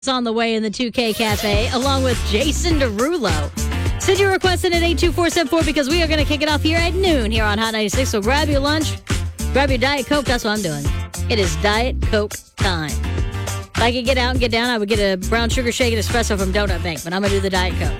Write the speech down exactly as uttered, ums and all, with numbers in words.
It's on the way in the two K Cafe, along with Jason Derulo. Send your request in at eight two four seven four because we are going to kick it off here at noon here on Hot ninety-six. So grab your lunch, grab your Diet Coke. That's what I'm doing. It is Diet Coke time. If I could get out and get down, I would get a brown sugar shake and espresso from Donut Bank, but I'm going to do the Diet Coke.